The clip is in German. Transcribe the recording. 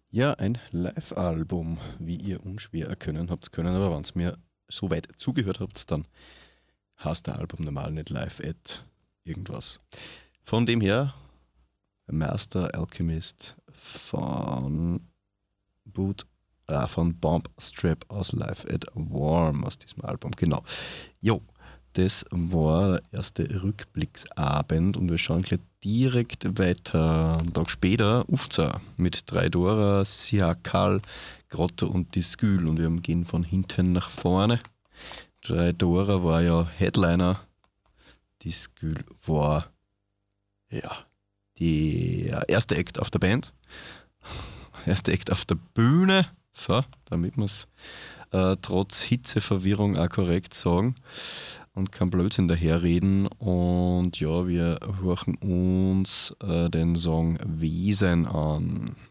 Ja, ein Live-Album, wie ihr unschwer erkennen habt können, aber wenn ihr mir so weit zugehört habt, dann heißt der Album normal nicht Live at irgendwas. Von dem her, Master Alchemist von Bomb Strap aus Live at Warm aus diesem Album, genau. Jo, das war der erste Rückblicksabend und wir schauen gleich direkt weiter. Einen Tag später, Ufza mit drei Dora, Siakal, Grotto und Disgül und wir gehen von hinten nach vorne. Drei Dora war ja Headliner, Disgül war ja der erste Act auf der Band, erste Act auf der Bühne, so, damit wir es trotz Hitzeverwirrung auch korrekt sagen und kein Blödsinn daherreden. Und ja, wir hören uns den Song Wesen an.